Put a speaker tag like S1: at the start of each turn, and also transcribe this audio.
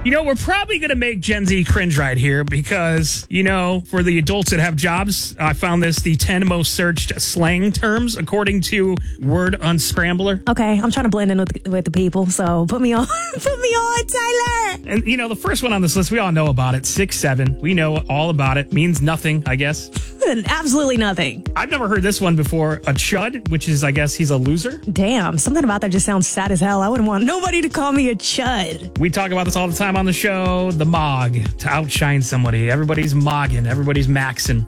S1: We're probably going to make Gen Z cringe right here because, for the adults that have jobs, I found this the 10 most searched slang terms according to Word Unscrambler.
S2: Okay, I'm trying to blend in with the people, so put me on. Put me on, Tyler.
S1: And, the first one on this list, we all know about it. 6'7". We know all about it. Means nothing, I guess.
S2: Absolutely nothing.
S1: I've never heard this one before. A chud, which is, I guess, he's a loser.
S2: Damn, something about that just sounds sad as hell. I wouldn't want nobody to call me a chud.
S1: We talk about this all the time on the show. The mog, to outshine somebody. Everybody's mogging. Everybody's maxing.